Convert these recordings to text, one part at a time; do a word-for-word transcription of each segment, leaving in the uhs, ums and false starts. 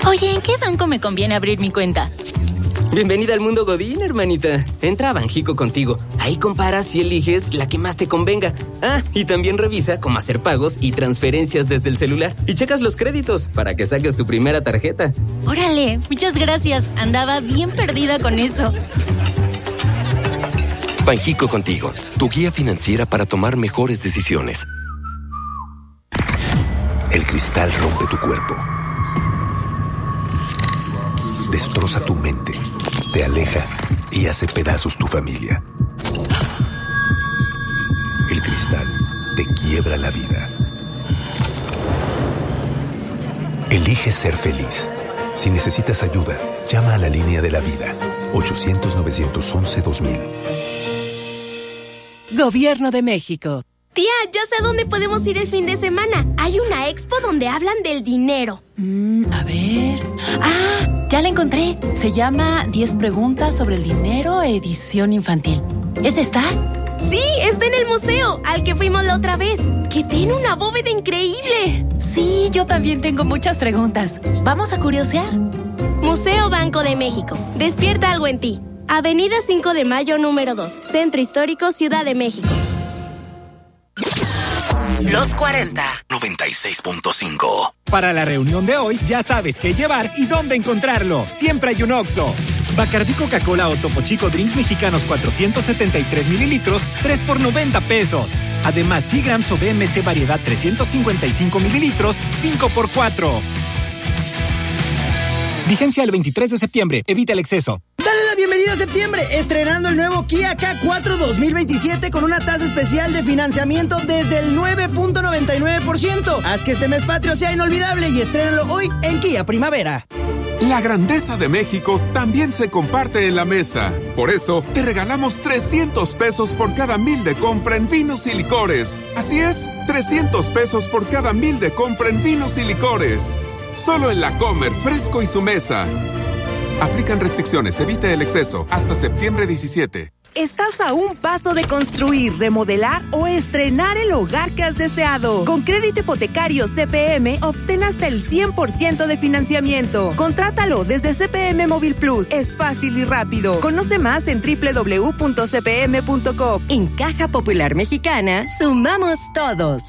Oye, ¿en qué banco me conviene abrir mi cuenta? Bienvenida al mundo Godín, hermanita. Entra a Banjico Contigo. Ahí comparas y eliges la que más te convenga. Ah, y también revisa cómo hacer pagos y transferencias desde el celular. Y checas los créditos para que saques tu primera tarjeta. Órale, muchas gracias. Andaba bien perdida con eso. Banjico Contigo, tu guía financiera para tomar mejores decisiones. El cristal rompe tu cuerpo. Destroza tu mente, te aleja y hace pedazos tu familia. El cristal te quiebra la vida. Elige ser feliz. Si necesitas ayuda, llama a la línea de la vida. ochocientos, novecientos once, dos mil. Gobierno de México. Tía, ya sé a dónde podemos ir el fin de semana. Hay una expo donde hablan del dinero. Mm, a ver... ¡Ah! Ya la encontré. Se llama diez preguntas sobre el dinero, edición infantil. ¿Es esta? Sí, está en el museo, al que fuimos la otra vez, que tiene una bóveda increíble. Sí, yo también tengo muchas preguntas. ¿Vamos a curiosear? Museo Banco de México. Despierta algo en ti. Avenida cinco de mayo, número dos. Centro Histórico, Ciudad de México. Los cuarenta. noventa y seis punto cinco. Para la reunión de hoy, ya sabes qué llevar y dónde encontrarlo. Siempre hay un Oxxo. Bacardí Coca-Cola o Topo Chico Drinks Mexicanos cuatrocientos setenta y tres mililitros, tres por noventa pesos. Además, Seagrams o B M C Variedad trescientos cincuenta y cinco mililitros, cinco por cuatro. Vigencia el veintitrés de septiembre. Evita el exceso. Dale la bienvenida a septiembre, estrenando el nuevo Kia K cuatro dos mil veintisiete con una tasa especial de financiamiento desde el nueve punto noventa y nueve por ciento. Haz que este mes patrio sea inolvidable y estrénalo hoy en Kia Primavera. La grandeza de México también se comparte en la mesa. Por eso, te regalamos trescientos pesos por cada mil de compra en vinos y licores. Así es, trescientos pesos por cada mil de compra en vinos y licores. Solo en La Comer, Fresco y Su Mesa. Aplican restricciones, evita el exceso. Hasta septiembre diecisiete. Estás a un paso de construir, remodelar o estrenar el hogar que has deseado. Con crédito hipotecario C P M, obtén hasta el cien por ciento de financiamiento. Contrátalo desde C P M Móvil Plus. Es fácil y rápido. Conoce más en doble u doble u doble u punto c p m punto com. En Caja Popular Mexicana, sumamos todos.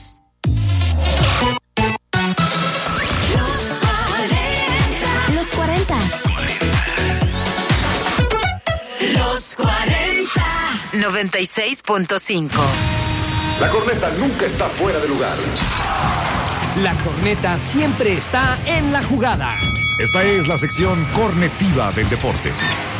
Los cuarenta. Los cuarenta. noventa y seis punto cinco. La corneta nunca está fuera de lugar. La corneta siempre está en la jugada. Esta es la sección cornetiva del deporte.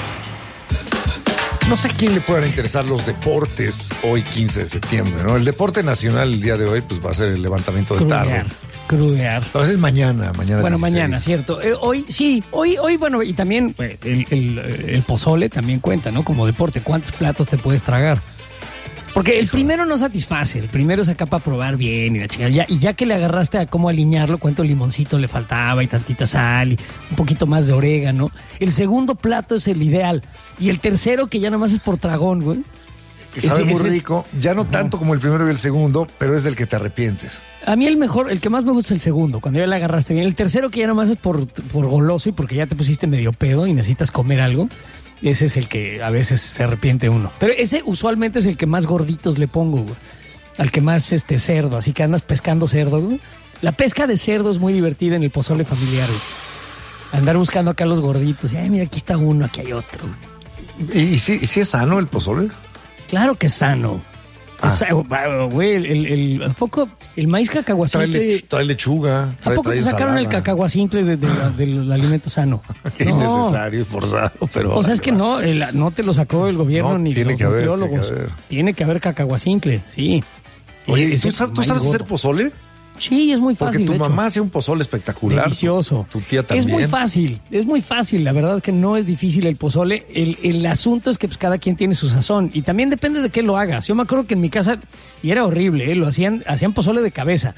No sé a quién le puedan interesar los deportes hoy quince de septiembre, ¿no? El deporte nacional el día de hoy pues va a ser el levantamiento de Crudear, tarro. Crudear. A veces mañana, mañana. Bueno, dieciséis. mañana, cierto. Eh, hoy, sí, hoy, hoy, bueno, y también eh, el, el, el pozole también cuenta, ¿no? Como deporte, ¿cuántos platos te puedes tragar? Porque el primero no satisface, el primero es acá para probar bien y la chingada. Ya, y ya que le agarraste a cómo alinearlo, cuánto limoncito le faltaba y tantita sal y un poquito más de orégano. El segundo plato es el ideal. Y el tercero, que ya nomás es por tragón, güey. Que sabe ese, muy ese rico, es... ya no Ajá. tanto como el primero y el segundo, pero es del que te arrepientes. A mí el mejor, el que más me gusta es el segundo, cuando ya le agarraste bien. El tercero, que ya nomás es por, por goloso y porque ya te pusiste medio pedo y necesitas comer algo. Ese es el que a veces se arrepiente uno. Pero ese usualmente es el que más gorditos le pongo, güey. Al que más este cerdo, así que andas pescando cerdo, güey. La pesca de cerdo es muy divertida en el pozole familiar, güey. Andar buscando acá los gorditos. Ay, mira, aquí está uno, aquí hay otro. ¿Y, y, si, y si es sano el pozole? Claro que es sano. Ah. Es, güey, el, el, el, ¿a poco el maíz cacahuacintle? Trae, lech, trae lechuga. Trae, ¿A poco te sacaron salada? El cacahuacintle de, de, de, del alimento sano? Innecesario y forzado, pero... O sea, es que no, el, no te lo sacó el gobierno no, ni tiene los que haber, nutriólogos. Tiene que haber, tiene que haber cacahuacintle, sí. Oye, ¿tú, sabes, ¿tú sabes hacer pozole? Sí, es muy fácil. Porque tu de mamá hecho. hace un pozole espectacular. Delicioso. Tu, tu tía también. Es muy fácil, es muy fácil. La verdad es que no es difícil el pozole. El, el asunto es que pues, cada quien tiene su sazón. Y también depende de qué lo hagas. Yo me acuerdo que en mi casa, y era horrible, ¿eh? Lo hacían, hacían pozole de cabeza.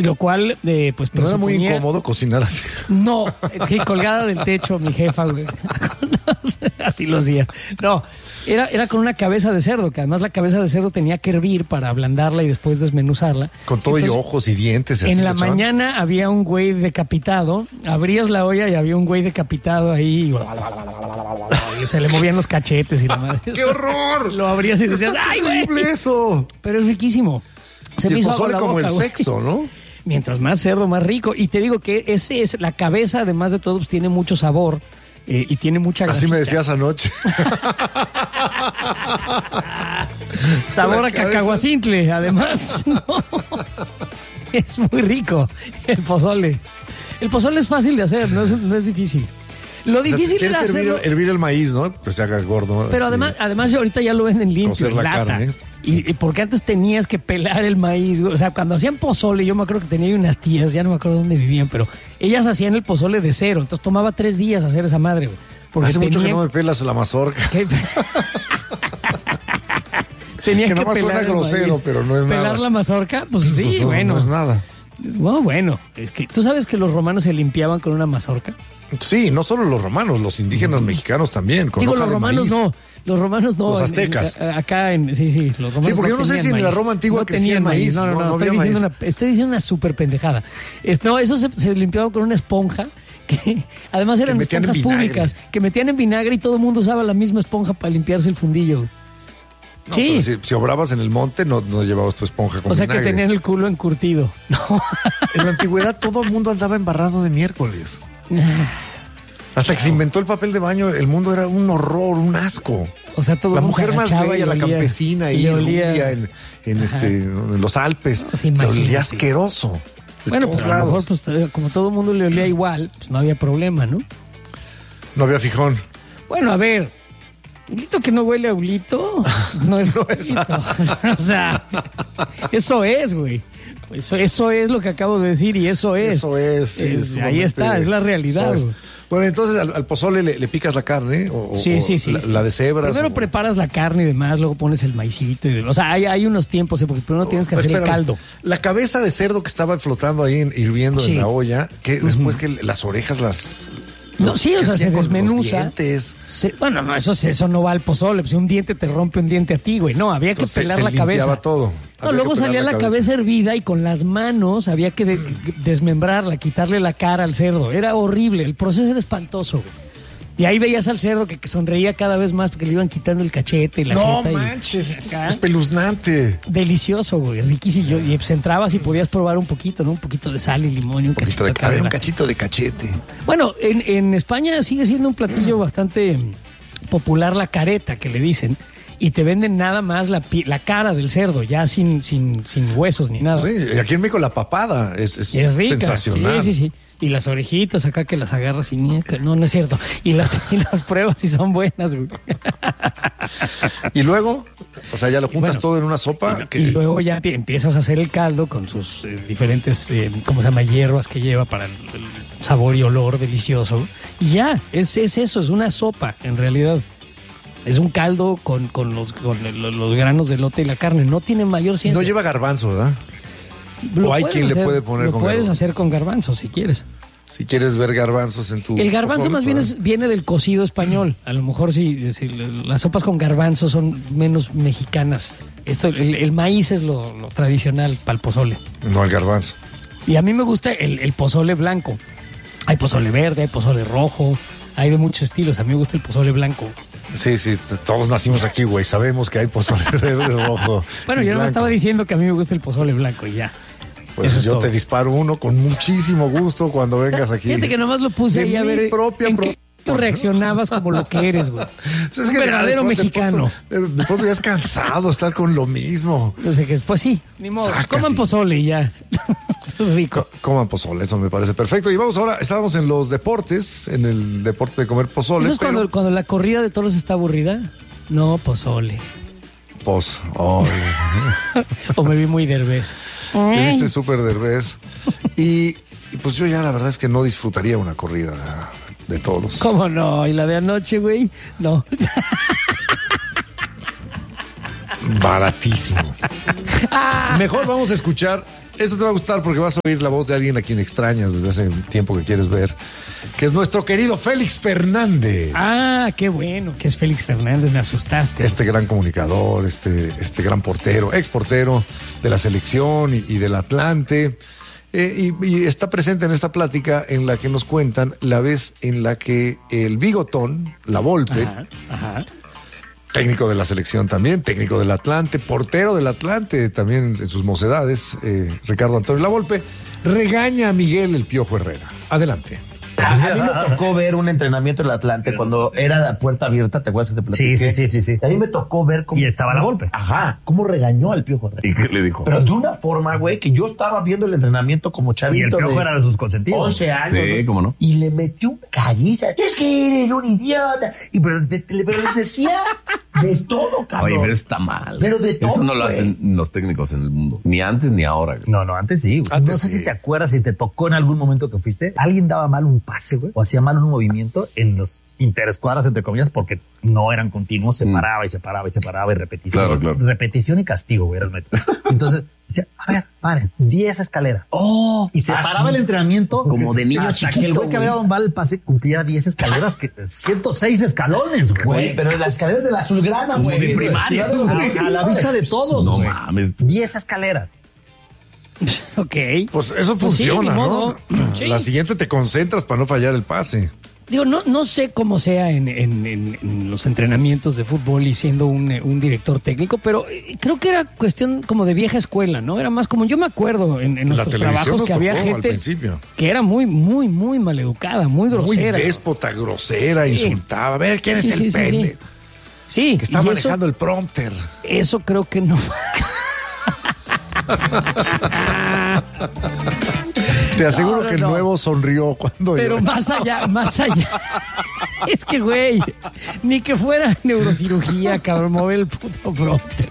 Lo cual, eh, pues, ¿No era muy presuponía- incómodo cocinar así? No, es que colgada del techo, mi jefa, güey. Así lo hacía. No, era, era con una cabeza de cerdo, que además la cabeza de cerdo tenía que hervir para ablandarla y después desmenuzarla. Con todo y Entonces, ojos y dientes. y así en le la echaban. mañana había un güey decapitado, abrías la olla y había un güey decapitado ahí y, y se le movían los cachetes y la madre. ¡Qué horror! Lo abrías y decías, ¡ay, güey! ¡Horrible eso! Pero es riquísimo. Se Y me el hizo agua pozole la como boca, el güey. sexo, ¿no? Mientras más cerdo, más rico. Y te digo que ese es la cabeza, además de todo, pues tiene mucho sabor eh, y tiene mucha grasita. Así me decías anoche. Sabor La a cabeza. cacahuacintle, además. No. Es muy rico el pozole. El pozole es fácil de hacer, no es, no es difícil. Lo O sea, difícil tienes era que hervir, hacerlo. hervir el maíz, ¿no? Pues se haga gordo. Pero así. además, además ahorita ya lo venden limpio, Cocer en la lata. carne. Y, y porque antes tenías que pelar el maíz, güey. O sea, cuando hacían pozole, yo me acuerdo que tenía unas tías, ya no me acuerdo dónde vivían, pero ellas hacían el pozole de cero. Entonces tomaba tres días hacer esa madre, güey. Porque Hace mucho que tenían- no me pelas la mazorca. que- Tenías Que que, nomás pelar suena el grosero, maíz. pero no es ¿Pelar nada. la mazorca? Pues sí, Pues no, bueno. No es nada. No, bueno, es que tú sabes que los romanos se limpiaban con una mazorca. Sí, no solo los romanos, los indígenas mexicanos también. Con Digo, hoja los de romanos maíz. no, los romanos no. Los en- aztecas. en- acá en, sí, sí, los romanos. Sí, porque yo no sé tenían si en la maíz. Roma antigua no crecía tenían maíz, No, no, no, no, no estoy, había diciendo maíz. una, estoy diciendo una súper pendejada. Es, no, eso se, se limpiaba con una esponja que además eran metían en esponjas vinagre. públicas que metían en vinagre y todo el mundo usaba la misma esponja para limpiarse el fundillo. No, sí. pero Si, si obrabas en el monte, no, no llevabas tu esponja con O sea vinagre. que tenían el culo encurtido. No. En la antigüedad todo el mundo andaba embarrado de miércoles. Hasta que se inventó el papel de baño, el mundo era un horror, un asco. O sea, todo La el mundo se mujer más agachaba bella, y la olía- campesina y y le olía- rubia en, en, Ajá. este, en los Alpes. Pues le imagínate. olía asqueroso. De Bueno, todos pues a lo mejor, lados. pues, eh, como todo el mundo le olía igual, pues no había problema, ¿no? No había fijón. Bueno, a ver, Hulito que no huele a Hulito, pues, no es Hulito. O sea, eso es, güey. Eso, eso es lo que acabo de decir y eso es. Eso es. sí, Es- es ahí está, sumamente- es la realidad, eso es. güey. Bueno, entonces al, al pozole le, le picas la carne o, o- Sí, sí, sí. la, sí. la de cebras. Primero o- preparas la carne y demás, luego pones el maicito. Y de- o sea, hay, hay unos tiempos, ¿eh? Porque primero tienes que Pero hacer el espérame, caldo. La cabeza de cerdo que estaba flotando ahí en- hirviendo Sí. en la olla, que después que las orejas las... No, sí, o ¿qué sea, se hacían con los desmenuza. dientes? Se- bueno, no, eso, eso no va al pozole. Pues, si un diente te rompe un diente a ti, güey. No, había que Entonces, se- pelar se la cabeza. limpiaba todo. No, Había luego que pelar salía la cabeza. hervida y con las manos había que de- desmembrarla, quitarle la cara al cerdo. Era horrible, el proceso era espantoso, güey. Y ahí veías al cerdo que, que sonreía cada vez más porque le iban quitando el cachete y la No jeta y- manches, es acá. espeluznante. Delicioso, güey, riquísimo. Y pues entrabas y podías probar un poquito, ¿no? Un poquito de sal y limón y un, Un poquito cachito de, acá a ver, de un la- cachito de cachete. Bueno, en, en España sigue siendo un platillo bastante mm, popular la careta, que le dicen, y te venden nada más la, pi- la cara del cerdo, ya sin, sin, sin huesos ni nada. Sí, y aquí en México la papada es, es Y es rica, sensacional. sí, sí, sí. Y las orejitas acá que las agarras y nieca. No, no es cierto. Y las, y las pruebas y son buenas, güey. Y luego, o sea, ya lo juntas Bueno, todo en una sopa. que- Y luego ya empie- empiezas a hacer el caldo con sus eh, diferentes, eh, ¿cómo se llama? Hierbas que lleva para el, el sabor y olor delicioso. Y ya, es, es eso, es una sopa, en realidad. Es un caldo con, con, los, con el- los granos de elote y la carne. No tiene mayor ciencia. no lleva garbanzo, ¿verdad? Lo o hay puedes quien le hacer- puede poner Lo con puedes garbanzo. hacer con garbanzo si quieres. Si quieres ver garbanzos en tu... El garbanzo pozole, más bien pues, es- viene del cocido español. A lo mejor si, si las sopas con garbanzo son menos mexicanas. Esto, el, el maíz es lo, lo tradicional para el pozole. No, el garbanzo. Y a mí me gusta el, el pozole blanco. Hay pozole verde, hay pozole rojo, hay de muchos estilos. A mí me gusta el pozole blanco. Sí, sí, t- todos nacimos aquí, güey. Sabemos que hay pozole verde, rojo. Bueno, y yo no me blanco. estaba diciendo que a mí me gusta el pozole blanco y ya. Pues Eso es yo todo. te disparo uno con muchísimo gusto cuando vengas aquí. Fíjate que nomás lo puse De ahí a mi ver propia en pro- qué tú reaccionabas como lo que eres, güey. Pues es Un que verdadero de pronto- mexicano. De pronto, de pronto ya es cansado estar con lo mismo. No sé qué es. Pues sí, ni modo. Saca, Coman sí. pozole y ya. Eso es rico. Co- Coman pozole, eso me parece perfecto. Y vamos ahora, estábamos en los deportes, en el deporte de comer pozole. ¿Eso es pero, cuando, cuando la corrida de toros está aburrida? No, pozole. Pues, oh, O me vi muy derbez. te viste súper derbez. Y, y pues yo ya la verdad es que no disfrutaría una corrida de, de toros. ¿Cómo no? ¿Y la de anoche, güey? No. Baratísimo. Mejor vamos a escuchar Esto te va a gustar porque vas a oír la voz de alguien a quien extrañas desde hace tiempo que quieres ver, que es nuestro querido Félix Fernández. Ah, qué bueno que es Félix Fernández, me asustaste. Este gran comunicador, este, este gran portero, ex portero de la selección y, y del Atlante. Eh, y, y está presente en esta plática en la que nos cuentan la vez en la que el bigotón, la Volpe, Ajá, ajá. técnico de la selección también, técnico del Atlante, portero del Atlante también en sus mocedades, eh, Ricardo Antonio La Volpe, regaña a Miguel el Piojo Herrera. Adelante. A, a mí me tocó ver un entrenamiento del Atlante cuando era la puerta abierta, ¿te acuerdas que te platiqué? Sí, sí, sí, sí, sí. A mí me tocó ver cómo... Y estaba la Volpe. Ajá, cómo regañó al Piojo Herrera. ¿Y qué le dijo? Pero de una forma, güey, que yo estaba viendo el entrenamiento como chavito. Y el Piojo de era de sus consentidos. once años. Sí, cómo no. Y le metió una caguiza. Es que eres un idiota. Y pero, de, pero les decía de todo, cabrón. Oye, pero está mal. Pero de todo, eso no lo güey. hacen los técnicos en el mundo. Ni antes ni ahora. Güey. No, no, antes sí. Güey. Antes no sé sí. si te acuerdas, si te tocó en algún momento que fuiste, alguien daba mal un pase, güey, o hacía mal un movimiento en los interescuadras, entre comillas, porque no eran continuos, se paraba y se paraba y se paraba y repetición. Claro, claro. Repetición y castigo, güey, era el método. Entonces, decía, a ver, paren, diez escaleras. Oh, y se así. paraba el entrenamiento Como de niño hasta chiquito, que el güey que había dado mal el pase cumplía diez escaleras, que ciento seis escalones, güey. Güey, pero las escaleras de la Azulgrana, Como güey. de primaria, a, a la vista de todos. No güey. mames. diez escaleras. Ok. Pues eso Pues sí, funciona, ni ¿no? modo. Sí. La siguiente te concentras para no fallar el pase. Digo, no, no sé cómo sea en, en- en- en los entrenamientos de fútbol y siendo un, eh, un director técnico, pero eh, creo que era cuestión como de vieja escuela, ¿no? Era más como, yo me acuerdo en, en La nuestros televisión trabajos nos que había tocó al gente principio. que era muy, muy, muy maleducada, muy Muy grosera. déspota, grosera, Sí. insultaba. A ver, ¿quién es Sí, el sí, sí, pende? sí. Sí, Que está y eso- manejando el prompter. Eso creo que no. Te aseguro No, no, que el no. nuevo sonrió cuando... Pero más allá, más allá. Es que, güey, ni que fuera neurocirugía, cabrón, mover el puto prompter.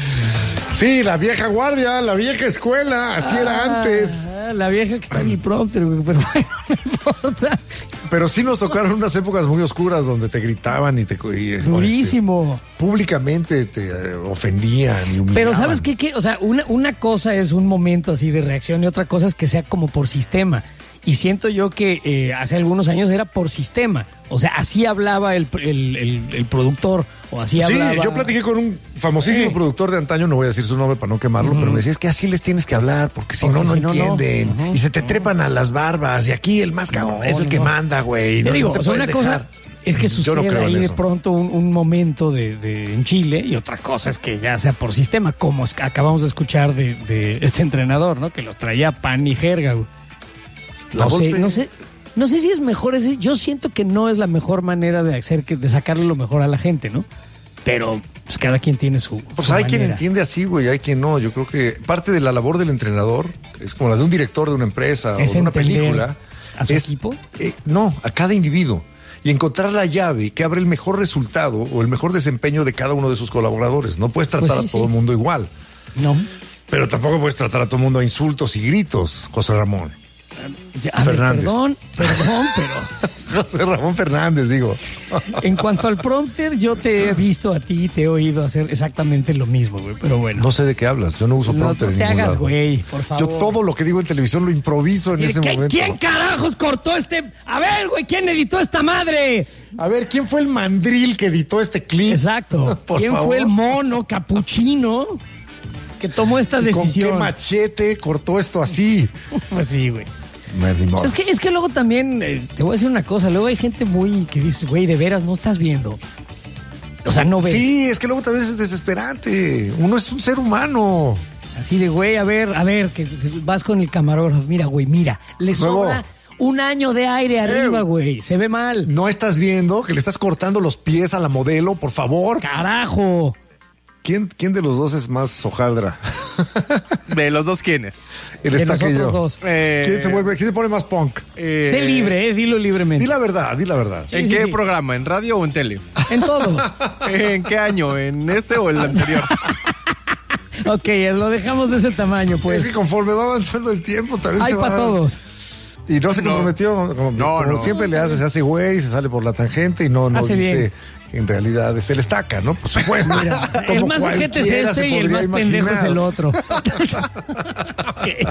Sí, la vieja guardia, la vieja escuela, así era Ah, antes. La vieja que está en el prompter, güey, pero bueno, no importa. Pero sí nos tocaron unas épocas muy oscuras donde te gritaban y te... y, Durísimo. este, públicamente te eh, ofendían y humillaban. Pero ¿sabes qué? qué? O sea, una, una cosa es un momento así de reacción y otra cosa es que sea como por sistema. Y siento yo que eh, hace algunos años era por sistema. O sea, así hablaba el, el, el- el productor o así Sí, hablaba... yo platiqué con un famosísimo Sí. productor de antaño, no voy a decir su nombre para no quemarlo, pero me decía, es que así les tienes que hablar, porque si Porque no, no si no, no. entienden. Ujú. Y se te trepan a las barbas, y aquí el más cabrón No, es el no, que no. manda, güey. Te No, digo, no te o sea, una puedes cosa dejar. es que Yo suceda no creo en ahí de eso. pronto un, un momento de, de- en Chile y otra cosa es que ya sea por sistema, como es que acabamos de escuchar de, de este entrenador, ¿no? Que los traía pan y jerga, güey. La No sé, Volpe- no sé, no sé si es mejor ese. Yo siento que no es la mejor manera de hacer que de sacarle lo mejor a la gente, ¿no? Pero pues cada quien tiene su. Pues su hay quien manera. entiende así, güey, hay quien no. Yo creo que parte de la labor del entrenador es como la de un director de una empresa Es o de una entender película. a su es, equipo. eh, no, a cada individuo. Y encontrar la llave que abre el mejor resultado o el mejor desempeño de cada uno de sus colaboradores. No puedes tratar Pues sí, a todo sí. el mundo igual. No. Pero tampoco puedes tratar a todo el mundo a insultos y gritos, José Ramón. Ya, a ver, Fernández. perdón, perdón, pero José Ramón Fernández, digo. en cuanto al prompter, yo te he visto a ti y te he oído hacer exactamente lo mismo, güey. Pero bueno. No sé de qué hablas, yo no uso No, prompter no en te ningún hagas, lado. güey, por favor. Yo todo lo que digo en televisión lo improviso en Sí, ese ¿qué- momento. ¿Quién carajos cortó este? A ver, güey, ¿quién editó esta madre? A ver, ¿quién fue el mandril que editó este clip? Exacto. Por ¿Quién favor. fue el mono capuchino que tomó esta ¿Y decisión? ¿Con qué machete cortó esto así? Pues sí, güey. Me ni O modo. sea, es, que, es que luego también, eh, te voy a decir una cosa, luego hay gente muy que dice, güey, de veras no estás viendo. O sea, no ves. Sí, es que luego también es desesperante. Uno es un ser humano. Así de, güey, a ver, a ver, que vas con el camarógrafo. Mira, güey, mira, le Luego- sobra un año de aire arriba, güey. Se ve mal. No estás viendo que le estás cortando los pies a la modelo, por favor. Carajo. ¿Quién, quién de los dos es más hojaldra? ¿De los dos quiénes? Él De está los que otros yo. dos. Eh, ¿Quién se vuelve? ¿Quién se pone más punk? eh, Sé libre, eh, dilo libremente. Di la verdad, di la verdad. ¿En Sí, qué sí, sí. programa? ¿En radio o en tele? En todos. ¿En qué año? ¿En este o el anterior? Ok, lo dejamos de ese tamaño, pues. Es que conforme va avanzando el tiempo, también Hay se va... para todos. Y no se No. comprometió, como, No, como no. siempre le hace, se hace güey, se sale por la tangente y no, no Hace dice bien. en realidad es el estaca, ¿no? Por supuesto. Mira, el más ojete es este y el más pendejo es el otro. Okay.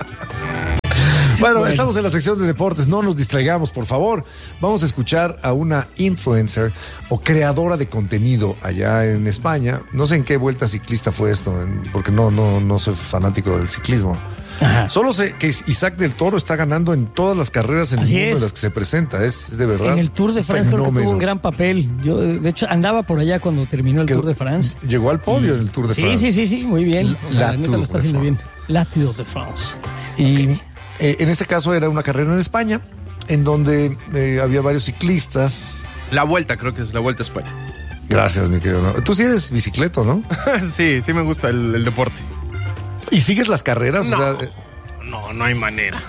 Bueno, bueno, estamos en la sección de deportes, no nos distraigamos, por favor. Vamos a escuchar a una influencer o creadora de contenido allá en España. No sé en qué vuelta ciclista fue esto, porque no, no, no soy fanático del ciclismo. Ajá. Solo sé que Isaac del Toro está ganando en todas las carreras en el mundo en las que se presenta, es de verdad. En el Tour de France creo que tuvo un gran papel. Yo, de hecho, andaba por allá cuando terminó el Tour de France. Llegó al podio en el Tour de sí, France. Sí, sí, sí, muy bien. La, la neta lo está haciendo bien. La Tour de France. Y okay. eh, en este caso era una carrera en España, en donde eh, había varios ciclistas. La Vuelta, creo que es la Vuelta a España. Gracias, mi querido. Tú sí eres bicicleto, ¿no? Sí, sí me gusta el, el deporte. ¿Y sigues las carreras? No, o sea, no, no hay manera.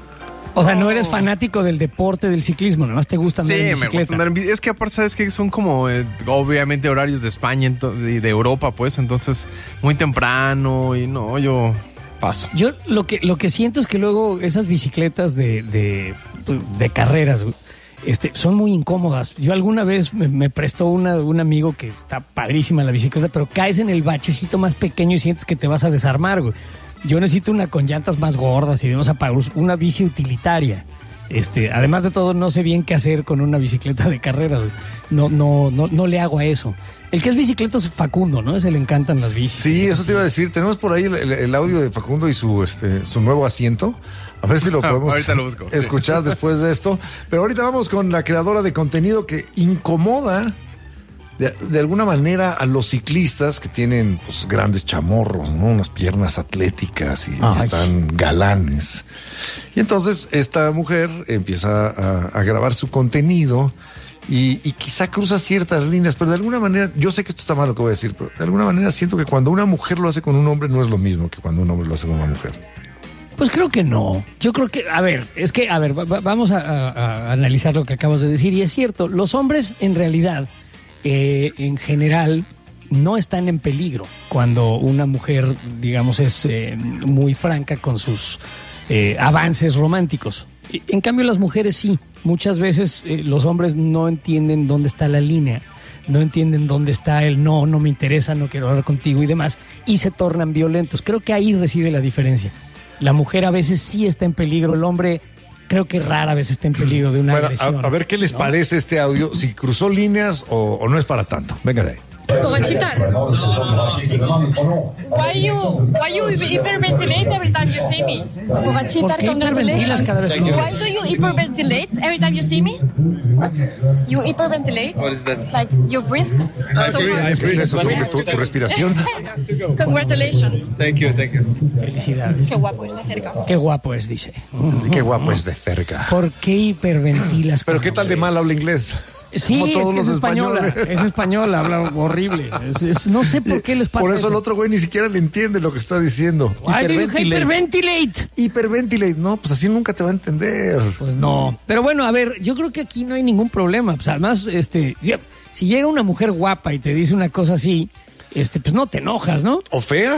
O sea, no eres fanático del deporte del ciclismo, nada más te gusta andar sí, en bicicleta. Sí, me gusta andar en bicicleta. Es que aparte, ¿sabes que son como, eh, obviamente, horarios de España y de Europa, pues, entonces, muy temprano y no, yo paso. Yo lo que, lo que siento es que luego esas bicicletas de, de, de carreras, este, son muy incómodas. Yo alguna vez me, me prestó una, un amigo que está padrísima la bicicleta, pero caes en el bachecito más pequeño y sientes que te vas a desarmar, güey. Yo necesito una con llantas más gordas y demás, una bici utilitaria. Este, además de todo, no sé bien qué hacer con una bicicleta de carreras. Güey. No, no, no, no le hago a eso. El que es bicicleta es Facundo, ¿no? Ese le encantan las bicis. Sí, eso te iba a decir. Tenemos por ahí el, el, el audio de Facundo y su, este, su nuevo asiento. A ver si lo podemos lo busco, escuchar sí. después de esto. Pero ahorita vamos con la creadora de contenido que incomoda de, de alguna manera a los ciclistas que tienen pues, grandes chamorros, ¿no? Unas piernas atléticas y, y están galanes. Y entonces esta mujer empieza a, a grabar su contenido y, y quizá cruza ciertas líneas, pero de alguna manera, yo sé que esto está mal lo que voy a decir, pero de alguna manera siento que cuando una mujer lo hace con un hombre no es lo mismo que cuando un hombre lo hace con una mujer. Pues creo que no. Yo creo que, a ver, es que, a ver, va, vamos a, a, a analizar lo que acabas de decir. Y es cierto, los hombres en realidad, eh, en general, no están en peligro cuando una mujer, digamos, es eh, muy franca con sus eh, avances románticos. En cambio, las mujeres sí. Muchas veces eh, los hombres no entienden dónde está la línea. No entienden dónde está el no, no me interesa, no quiero hablar contigo y demás. Y se tornan violentos. Creo que ahí reside la diferencia. La mujer a veces sí está en peligro, el hombre creo que rara vez está en peligro de una bueno, agresión. A, a ver qué les ¿no? parece este audio, si cruzó líneas o, o no es para tanto. Venga de ahí. Pogachita, why you why you hyperventilate every time you see me? Pogachita, congratulations. Why do you hyperventilate every time you see me? What? You hyperventilate? What is that? Like you breathe? I so breathe, I breathe. Eso sobre tu, tu respiración. Congratulations. Thank you, thank you. Felicidades. Qué guapo es de cerca. Qué guapo es, dice. Qué guapo es de cerca. ¿Por qué hiperventilas? Pero qué tal de mal habla inglés. Sí, es que es española, españoles. es española, habla horrible. Es, es, no sé por qué les pasa Por eso, eso. El otro güey ni siquiera le entiende lo que está diciendo. Hiperventilate. Hiperventilate. Hiperventilate, no, pues así nunca te va a entender. Pues no. Pero bueno, a ver, yo creo que aquí no hay ningún problema. Pues además, este, si llega una mujer guapa y te dice una cosa así, este, pues no te enojas, ¿no? O fea.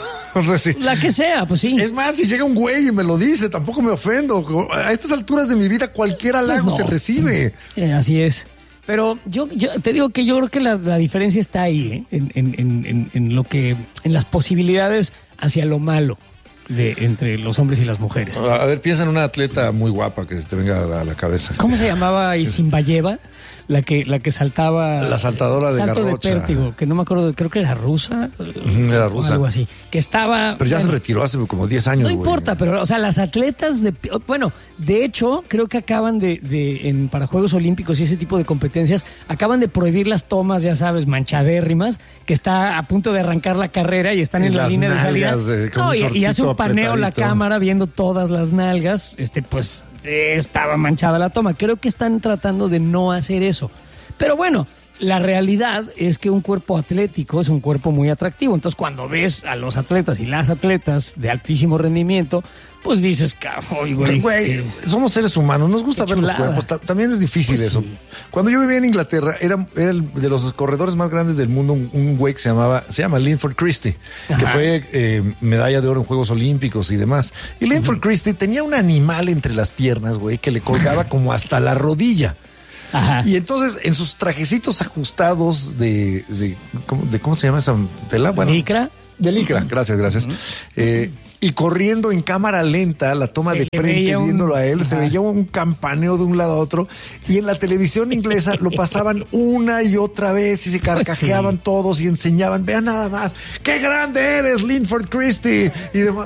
O sea, sí. La que sea, pues sí. Es más, si llega un güey y me lo dice, tampoco me ofendo. A estas alturas de mi vida, cualquier halago pues no. se recibe. Eh, así es. Pero yo, yo te digo que yo creo que la, la diferencia está ahí, ¿eh? en, en, en, en lo que, en las posibilidades hacia lo malo de entre los hombres y las mujeres. A ver, piensa en una atleta muy guapa que se te venga a la cabeza. ¿Cómo se llamaba Isimbayeva? La que, la que saltaba... La saltadora de salto garrocha. de pértigo, que no me acuerdo, creo que era rusa. Era rusa. Algo así. Que estaba... Pero ya bueno, se retiró hace como diez años, No güey. importa, pero, o sea, las atletas de... Bueno, de hecho, creo que acaban de, de en, para Juegos Olímpicos y ese tipo de competencias, acaban de prohibir las tomas, ya sabes, manchadérrimas, que está a punto de arrancar la carrera y están y en la línea de salida. De, no, y, y hace un paneo la cámara viendo todas las nalgas, este, pues, eh, estaba manchada la toma. Creo que están tratando de no hacer eso. Pero bueno, la realidad es que un cuerpo atlético es un cuerpo muy atractivo. Entonces, cuando ves a los atletas y las atletas de altísimo rendimiento, pues dices, güey, güey, eh, somos seres humanos, nos gusta ver los cuerpos. Ta- también es difícil pues eso. Sí. Cuando yo vivía en Inglaterra, era, era el de los corredores más grandes del mundo, un, un güey que se llamaba, se llama Linford Christie, Ajá. que fue eh, medalla de oro en Juegos Olímpicos y demás. Y Linford uh-huh. Christie tenía un animal entre las piernas, güey, que le colgaba como hasta la rodilla. Ajá. Y entonces, en sus trajecitos ajustados de, de, ¿cómo, de ¿cómo se llama esa tela? Bueno, ¿De licra? De licra, gracias, gracias. Uh-huh. Eh, y corriendo en cámara lenta, la toma se de frente, un... viéndolo a él, Ajá. se veía un campaneo de un lado a otro. Y en la televisión inglesa lo pasaban una y otra vez y se carcajeaban sí. todos y enseñaban, vean nada más, ¡qué grande eres, Linford Christie! Y demás.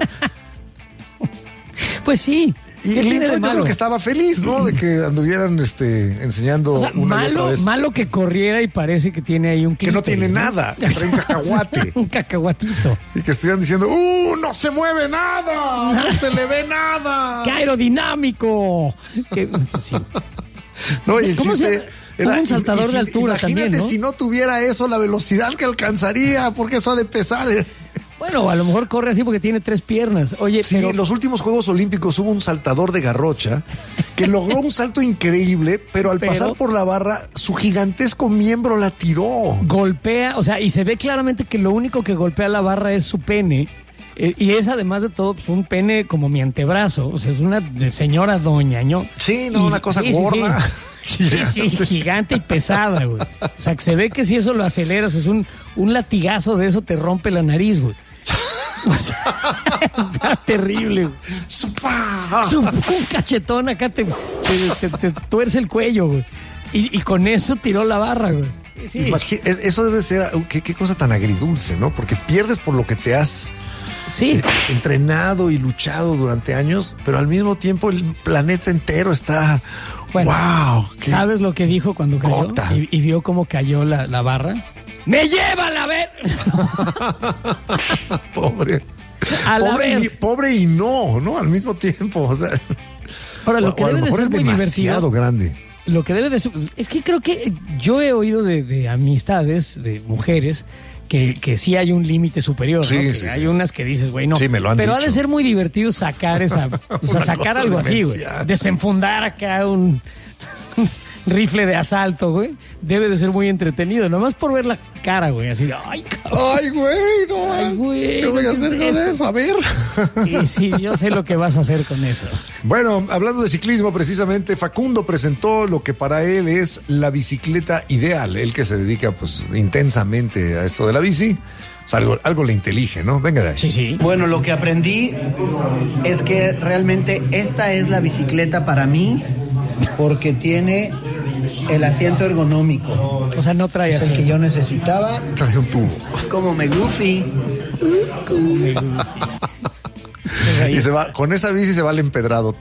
Pues sí. Y el Linford yo creo que estaba feliz, ¿no? De que anduvieran este, enseñando o sea, una malo, y otra vez. Malo que corriera y parece que tiene ahí un clítoris, que no tiene ¿no? nada, que trae un cacahuate. Un cacahuatito. Y que estuvieran diciendo, ¡uh, no se mueve nada! ¡No se le ve nada! ¡Qué aerodinámico! Que, sí. No, y el ¿Cómo chiste... se... Era un saltador y, y si, de altura imagínate también, ¿no? si no tuviera eso, la velocidad que alcanzaría, porque eso ha de pesar. Bueno, a lo mejor corre así porque tiene tres piernas. Oye, sí, pero... en los últimos Juegos Olímpicos hubo un saltador de garrocha que logró un salto increíble, pero al pero... pasar por la barra, su gigantesco miembro la tiró. Golpea, o sea, y se ve claramente que lo único que golpea la barra es su pene. Eh, y es además de todo pues, un pene como mi antebrazo. O sea, es una de señora doña, ¿no? Sí, no, y, una cosa sí, gorda. Sí, sí. Gigante. Sí, sí, gigante y pesada, güey. O sea, que se ve que si eso lo aceleras, es un, un latigazo de eso te rompe la nariz, güey. O sea, está terrible, güey. Un cachetón acá te, te, te, te tuerce el cuello, güey. Y, y con eso tiró la barra, güey. Sí. Imagina, eso debe ser, qué, qué cosa tan agridulce, ¿no? Porque pierdes por lo que te has... Sí. Eh, entrenado y luchado durante años, pero al mismo tiempo el planeta entero está... Bueno, ¡wow! ¿Sabes lo que dijo cuando cayó? Y, y vio cómo cayó la, la barra. ¡Me lleva a la ver! Pobre. A la pobre, ver. Y, pobre y no, ¿no? Al mismo tiempo, o sea... Ahora, lo que o, o debe a lo mejor de ser es muy demasiado divertido, grande. Lo que debe de ser... Es que creo que yo he oído de, de amistades, de mujeres... Que, que sí hay un límite superior, sí, ¿no? Que sí, hay sí. unas que dices, güey, no. Sí, me lo han Pero dicho. Ha de ser muy divertido sacar esa, o sea, sacar algo así, güey. Desenfundar acá un rifle de asalto, güey. Debe de ser muy entretenido, nomás por ver la cara, güey, así de, ay, cabrón. Ay, güey, no. Ay, güey. ¿Qué voy a hacer con eso? eso? A ver. Sí, sí, yo sé lo que vas a hacer con eso. Bueno, hablando de ciclismo, precisamente, Facundo presentó lo que para él es la bicicleta ideal. Él que se dedica, pues, intensamente a esto de la bici. O sea, algo, algo le intelige, ¿no? Venga de ahí. Sí, sí. Bueno, lo que aprendí es que realmente esta es la bicicleta para mí porque tiene el asiento ergonómico. O sea, no trae es el que yo necesitaba. Trae un tubo. Como me goofy. Como me goofy. Y se va, con esa bici se va al empedrado.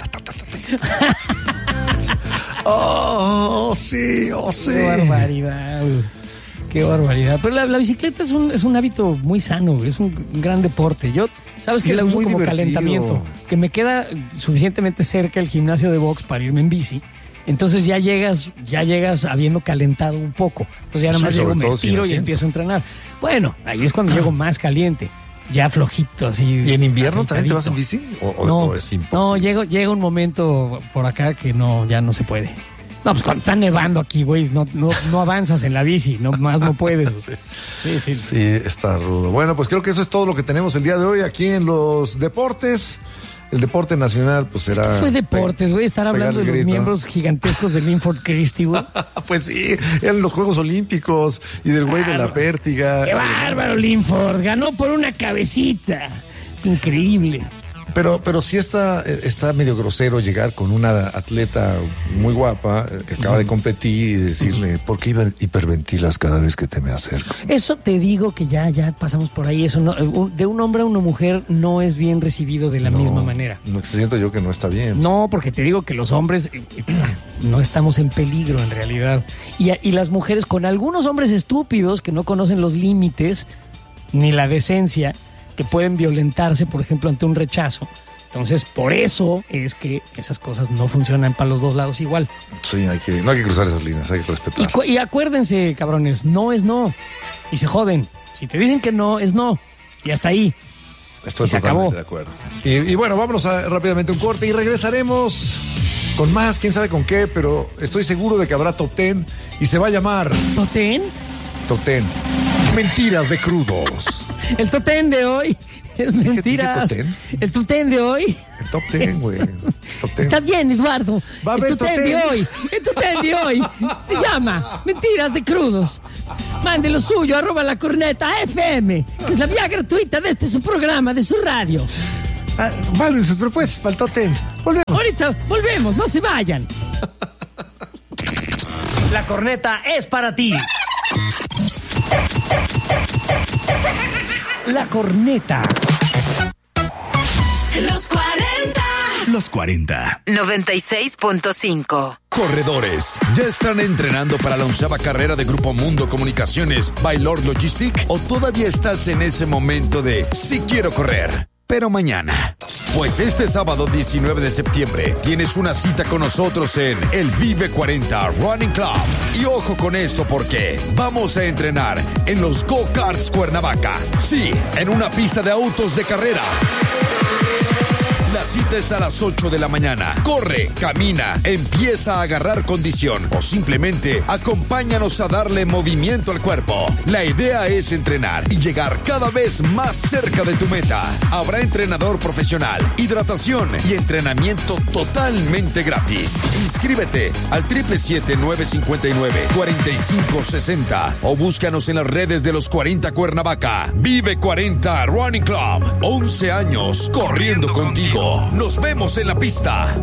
Oh, sí, oh, sí. Qué barbaridad. Qué barbaridad. Pero la, la bicicleta es un, es un hábito muy sano, es un gran deporte. Yo, sabes que la uso como divertido. Calentamiento, que me queda suficientemente cerca el gimnasio de box para irme en bici. Entonces ya llegas, ya llegas habiendo calentado un poco. Entonces ya nada más sí, llego, me estiro y empiezo a entrenar. Bueno, ahí es cuando llego más caliente. Ya flojito, así. ¿Y en invierno también te vas en bici? ¿O, no, o es imposible? No, llega, llega un momento por acá que no, ya no se puede. No, pues cuando está nevando aquí, güey, no, no, no avanzas en la bici, no más no puedes. Sí. Sí, sí. Sí, está rudo. Bueno, pues creo que eso es todo lo que tenemos el día de hoy aquí en los deportes. El deporte nacional, pues será... Esto fue deportes, güey, estar hablando de los miembros gigantescos de Linford Christie, güey. Pues sí, eran los Juegos Olímpicos y del güey de la pértiga. ¡Qué bárbaro, Linford! Ganó por una cabecita. Es increíble. Pero, pero sí está, está medio grosero llegar con una atleta muy guapa que acaba de competir y decirle, ¿por qué hiperventilas cada vez que te me acerco? Eso te digo que ya, ya pasamos por ahí. Eso no, de un hombre a una mujer no es bien recibido de la no, misma manera. No, siento yo que no está bien. No, porque te digo que los hombres no estamos en peligro en realidad. Y, y las mujeres con algunos hombres estúpidos que no conocen los límites ni la decencia, que pueden violentarse, por ejemplo, ante un rechazo. Entonces, por eso es que esas cosas no funcionan para los dos lados igual. Sí, hay que, no hay que cruzar esas líneas, hay que respetar. Y, y acuérdense, cabrones, no es no. Y se joden. Si te dicen que no, es no. Y hasta ahí. Estoy y se totalmente acabó. de acuerdo. Y, y bueno, vámonos a, rápidamente a un corte y regresaremos con más, quién sabe con qué, pero estoy seguro de que habrá top ten y se va a llamar... ¿Top ten? Top ten. Mentiras de crudos. El top ten de hoy Es mentiras. ¿Dije, dije el top ten de hoy. El top ten, güey. Está bien, Eduardo. Va a haber el top ten de hoy. El top ten de hoy se llama Mentiras de Crudos. Mande lo suyo, arroba la corneta F M, que es la vía gratuita de este su programa, de su radio. Ah, vale, sus propuestas para el top ten. Volvemos. Ahorita volvemos, no se vayan. La corneta es para ti. La corneta. Los cuarenta. Los cuarenta. noventa y seis punto cinco. Corredores, ¿ya están entrenando para la onceava carrera de Grupo Mundo Comunicaciones by Lord Logistic? ¿O todavía estás en ese momento de sí quiero correr, pero mañana? Pues este sábado diecinueve de septiembre tienes una cita con nosotros en el Vive cuarenta Running Club. Y ojo con esto porque vamos a entrenar en los Go-Karts Cuernavaca. Sí, en una pista de autos de carrera. La cita es a las ocho de la mañana. Corre, camina, empieza a agarrar condición o simplemente acompáñanos a darle movimiento al cuerpo. La idea es entrenar y llegar cada vez más cerca de tu meta. Habrá entrenador profesional, hidratación y entrenamiento totalmente gratis. Inscríbete al siete siete siete, nueve cinco nueve, cuatro cinco seis cero o búscanos en las redes de los cuarenta Cuernavaca. Vive cuarenta Running Club. once años corriendo contigo. Nos vemos en la pista.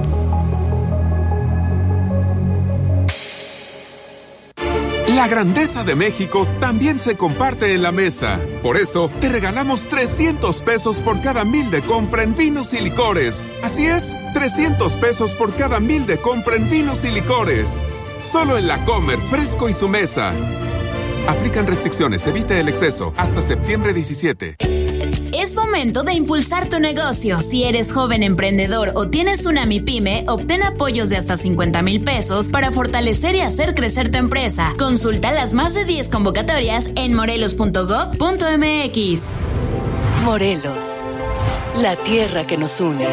La grandeza de México también se comparte en la mesa. Por eso, te regalamos trescientos pesos por cada mil de compra en vinos y licores. Así es, trescientos pesos por cada mil de compra en vinos y licores. Solo en La Comer, Fresco y Su Mesa. Aplican restricciones, evite el exceso. Hasta septiembre diecisiete. Es momento de impulsar tu negocio. Si eres joven emprendedor o tienes una MIPYME, obtén apoyos de hasta cincuenta mil pesos para fortalecer y hacer crecer tu empresa. Consulta las más de diez convocatorias en morelos punto gob punto m x. Morelos, la tierra que nos une.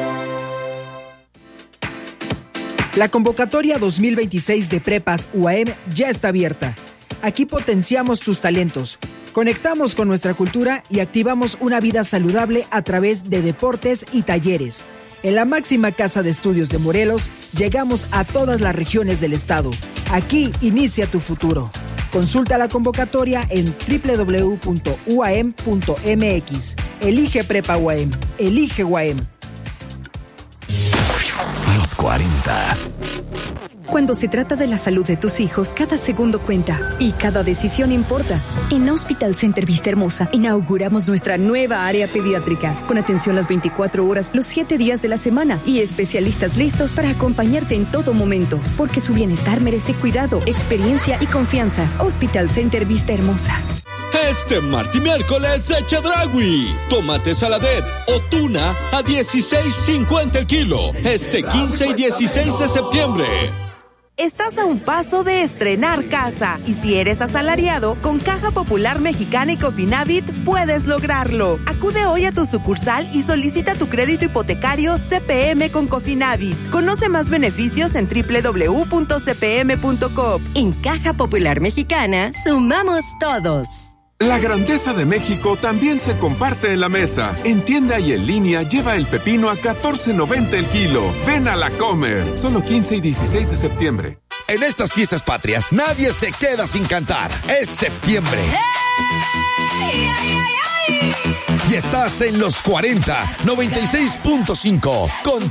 La convocatoria dos mil veintiséis de Prepas U A M ya está abierta. Aquí potenciamos tus talentos, conectamos con nuestra cultura y activamos una vida saludable a través de deportes y talleres. En la máxima casa de estudios de Morelos, llegamos a todas las regiones del estado. Aquí inicia tu futuro. Consulta la convocatoria en doble u doble u doble u punto u a m punto m x. Elige Prepa U A M. Elige U A M. Los cuarenta. Cuando se trata de la salud de tus hijos, cada segundo cuenta y cada decisión importa. En Hospital Center Vista Hermosa inauguramos nuestra nueva área pediátrica, con atención las veinticuatro horas, los siete días de la semana y especialistas listos para acompañarte en todo momento, porque su bienestar merece cuidado, experiencia y confianza. Hospital Center Vista Hermosa. Este martes y miércoles de Chedraui. Tomate saladet o tuna a dieciséis cincuenta el kilo. Este quince y dieciséis de septiembre. Estás a un paso de estrenar casa y si eres asalariado, con Caja Popular Mexicana y Cofinavit puedes lograrlo. Acude hoy a tu sucursal y solicita tu crédito hipotecario C P M con Cofinavit. Conoce más beneficios en doble u doble u doble u punto c p m punto com. En Caja Popular Mexicana, sumamos todos. La grandeza de México también se comparte en la mesa. En tienda y en línea lleva el pepino a catorce noventa el kilo. Ven a La Comer. Solo quince y dieciséis de septiembre. En estas fiestas patrias, nadie se queda sin cantar. Es septiembre. ¡Hey! ¡Ay, ay, ay! Y estás en los cuarenta, noventa y seis punto cinco. Con